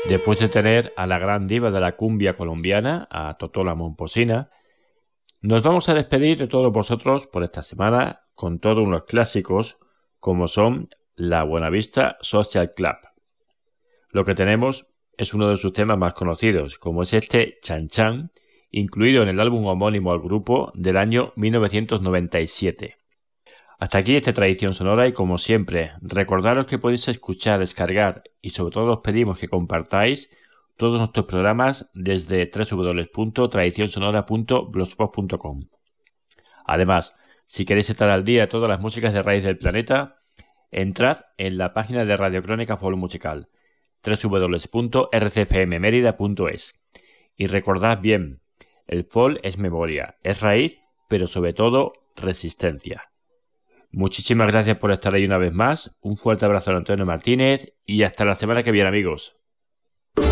Después de tener a la gran diva de la cumbia colombiana, a Totó la Momposina, nos vamos a despedir de todos vosotros por esta semana con todos unos clásicos como son la Buenavista Social Club. Lo que tenemos es uno de sus temas más conocidos, como es este Chan Chan, incluido en el álbum homónimo al grupo del año 1997. Hasta aquí esta tradición sonora y como siempre, recordaros que podéis escuchar, descargar y sobre todo os pedimos que compartáis todos nuestros programas desde www.tradicionsonora.blogspot.com. Además, si queréis estar al día de todas las músicas de raíz del planeta, entrad en la página de Radio Crónica Folk Musical, www.rcfmmerida.es. Y recordad bien, el folk es memoria, es raíz, pero sobre todo resistencia. Muchísimas gracias por estar ahí una vez más. Un fuerte abrazo a Antonio Martínez y hasta la semana que viene, amigos.